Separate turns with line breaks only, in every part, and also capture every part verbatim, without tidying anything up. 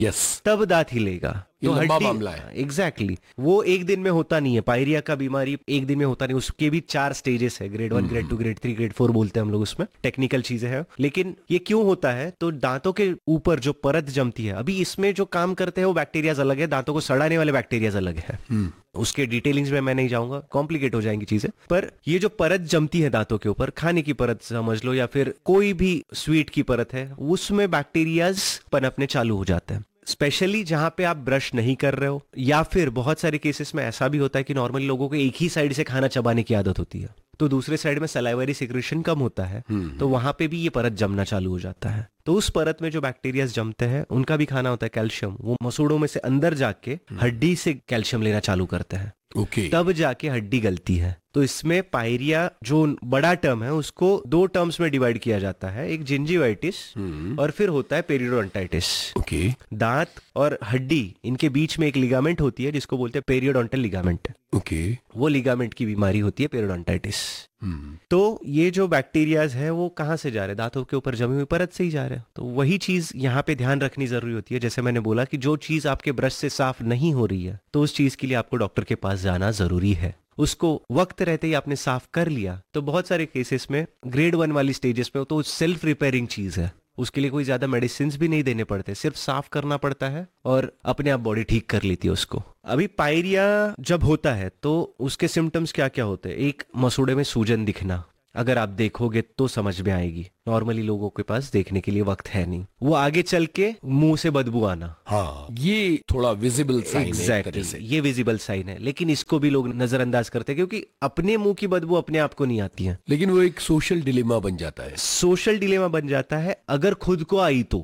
Yes,
तब दांत हिलेगा।
ये
तो
लंबा
हड्डी,
मामला है।
Exactly exactly. वो एक दिन में होता नहीं है। पायरिया का बीमारी एक दिन में होता नहीं, उसके भी चार स्टेजेस है, grade one, grade two, grade three, grade four बोलते हैं हम लोग, उसमें टेक्निकल चीजें हैं। लेकिन ये क्यों होता है? तो दांतों के ऊपर जो परत जमती है, अभी इसमें जो काम करते हैं वो बैक्टीरियाज अलग है, दांतों को सड़ाने वाले बैक्टीरियाज अलग है। उसके डिटेलिंग्स में मैं नहीं जाऊंगा, कॉम्प्लिकेट हो जाएंगी चीजें। पर ये जो परत जमती है दांतों के ऊपर, खाने की परत समझ लो या फिर कोई भी स्वीट की परत है, उसमें बैक्टीरियाज पनपने चालू हो जाते हैं। स्पेशली जहां पे आप ब्रश नहीं कर रहे हो, या फिर बहुत सारे केसेस में ऐसा भी होता है कि नॉर्मली लोगों को एक ही साइड से खाना चबाने की आदत होती है, तो दूसरे साइड में सलाइवरी सिक्रेशन कम होता है, तो वहां पे भी ये परत जमना चालू हो जाता है। तो उस परत में जो बैक्टीरियाज जमते हैं, उनका भी खाना होता है कैल्शियम। वो मसूड़ों में से अंदर जाके हड्डी से कैल्शियम लेना चालू करते हैं।
Okay okay.
तब जाके हड्डी गलती है। तो इसमें पायरिया जो बड़ा टर्म है, उसको दो टर्म्स में डिवाइड किया जाता है, एक जिंजिवाइटिस और फिर होता है पेरियोडोंटाइटिस।
Okay okay.
दांत और हड्डी, इनके बीच में एक लिगामेंट होती है जिसको बोलते हैं पेरियोडोंटल लिगामेंट।
Okay okay.
वो लिगामेंट की बीमारी होती है पेरियोडोंटाइटिस।
hmm.
तो ये जो बैक्टीरियाज है वो कहाँ से जा रहे हैं? दांतों के ऊपर जमी हुई परत से ही जा रहे हैं। तो वही चीज यहाँ पे ध्यान रखनी जरूरी होती है। जैसे मैंने बोला कि जो चीज आपके ब्रश से साफ नहीं हो रही है, तो उस चीज के लिए आपको डॉक्टर के पास जाना जरूरी है। उसको वक्त रहते ही आपने साफ कर लिया तो बहुत सारे केसेस में ग्रेड वन वाली स्टेजेस में तो सेल्फ रिपेयरिंग चीज है, उसके लिए कोई ज्यादा मेडिसिन भी नहीं देने पड़ते, सिर्फ साफ करना पड़ता है और अपने आप बॉडी ठीक कर लेती है उसको। अभी पायरिया जब होता है तो उसके सिम्टम्स क्या क्या होते हैं? एक, मसूड़े में सूजन दिखना, अगर आप देखोगे तो समझ में आएगी, नॉर्मली लोगों के पास देखने के लिए वक्त है नहीं। वो आगे चल के मुंह से बदबू आना,
हाँ, ये थोड़ा विजिबल साइन है।
एग्जैक्टली, ये विजिबल साइन है, लेकिन इसको भी लोग नजरअंदाज करते हैं क्योंकि अपने मुंह की बदबू अपने आप को नहीं आती है।
लेकिन वो एक सोशल डिलेमा बन जाता है।
सोशल डिलेमा बन जाता है अगर खुद को आई तो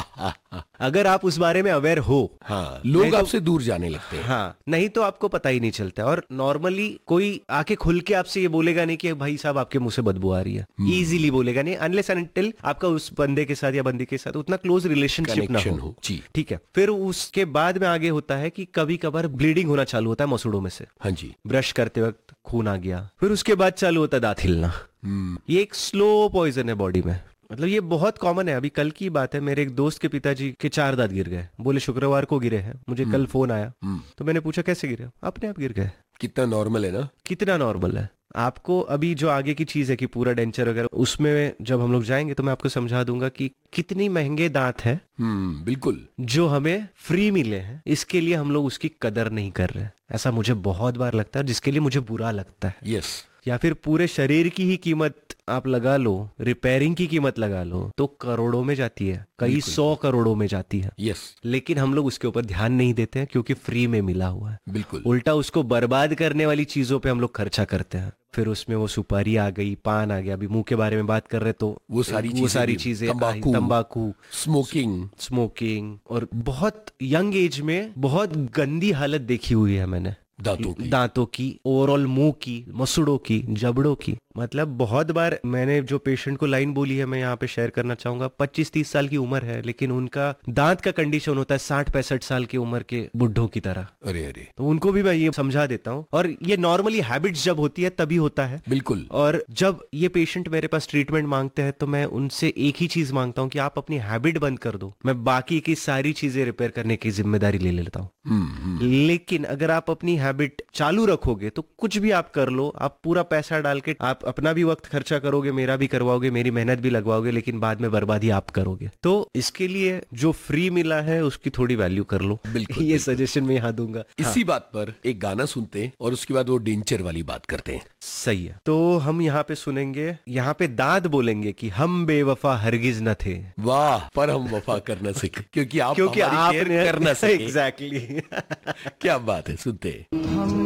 अगर आप उस बारे में अवेयर हो,
हाँ, लोग तो, आपसे दूर जाने लगते हैं।
हाँ, नहीं तो आपको पता ही नहीं चलता। और नॉर्मली कोई आके खुल के आपसे ये बोलेगा नहीं कि भाई साहब आपके मुंह से बदबू आ रही है, इजीली बोलेगा नहीं, अनलेस एंड अनटिल आपका उस बंदे के साथ या बंदी के साथ उतना क्लोज रिलेशनशिप ना हो।
जी,
ठीक है। फिर उसके बाद में आगे होता है कि कभी कभार ब्लीडिंग होना चालू होता है मसूड़ों में से।
हाँ जी,
ब्रश करते वक्त खून आ गया। फिर उसके बाद चालू होता है दांत हिलना। ये एक स्लो पॉइजन है बॉडी में, मतलब ये बहुत कॉमन है। अभी कल की बात है, मेरे एक दोस्त के पिताजी के चार दांत गिर गए, बोले शुक्रवार को गिरे हैं। मुझे कल फोन आया तो मैंने पूछा कैसे गिरे? अपने आप गिर गए।
कितना नॉर्मल है ना, कितना
नॉर्मल है। आपको अभी जो आगे की चीज है कि पूरा डेंचर वगैरह, उसमें जब हम लोग जाएंगे तो मैं आपको समझा दूंगा कि कितनी महंगे दांत है,
हम्म बिल्कुल,
जो हमें फ्री मिले हैं, इसके लिए हम लोग उसकी कदर नहीं कर रहे। ऐसा मुझे बहुत बार लगता है, जिसके लिए मुझे बुरा लगता है।
यस।
या फिर पूरे शरीर की ही कीमत आप लगा लो, रिपेयरिंग की कीमत लगा लो, तो करोड़ों में जाती है, कई सौ करोड़ों में जाती है।
यस।
लेकिन हम लोग उसके ऊपर ध्यान नहीं देते हैं क्योंकि फ्री में मिला हुआ है।
बिल्कुल।
उल्टा उसको बर्बाद करने वाली चीजों पे हम लोग खर्चा करते हैं। फिर उसमें वो सुपारी आ गई, पान आ गया, अभी मुंह के बारे में बात कर रहे तो
वो सारी
वो सारी चीजें, तंबाकू,
स्मोकिंग
स्मोकिंग और बहुत यंग एज में बहुत गंदी हालत देखी हुई है मैंने
दांतों की
दांतों की ओवरऑल, मुंह की, मसूड़ों की, जबड़ों की। मतलब बहुत बार मैंने जो पेशेंट को लाइन बोली है, मैं यहाँ पे शेयर करना चाहूंगा। पच्चीस तीस साल की उम्र है, लेकिन उनका दांत का कंडीशन होता है साठ पैंसठ साल की उम्र के बुढ़ों की तरह।
अरे अरे,
तो उनको भी मैं ये समझा देता हूँ। और ये नॉर्मली हैबिट्स जब होती है तभी होता है।
बिल्कुल।
और जब ये पेशेंट मेरे पास ट्रीटमेंट मांगते हैं तो मैं उनसे एक ही चीज मांगता हूँ कि आप अपनी हैबिट बंद कर दो, मैं बाकी की सारी चीजें रिपेयर करने की जिम्मेदारी ले लेता हूँ। लेकिन अगर आप अपनी हैबिट चालू रखोगे तो कुछ भी आप कर लो, आप पूरा पैसा डाल के आप अपना भी वक्त खर्चा करोगे, मेरा भी करवाओगे, मेरी मेहनत भी लगवाओगे, लेकिन बाद में बर्बादी आप करोगे। तो इसके लिए जो फ्री मिला है उसकी थोड़ी वैल्यू कर लो।
बिल्कुल,
ये सजेशन मैं यहाँ दूंगा।
इसी हाँ। बात पर एक गाना सुनते हैं और उसके बाद वो डेंचर वाली बात करते हैं।
सही है। तो हम यहाँ पे सुनेंगे, यहाँ पे दांत बोलेंगे कि हम बेवफा हरगिज न थे।
वाह, पर हम वफा कर न सके क्योंकि आप
क्योंकि आपने
कर न सके।
एग्जैक्टली।
क्या बात है, सुनते हैं।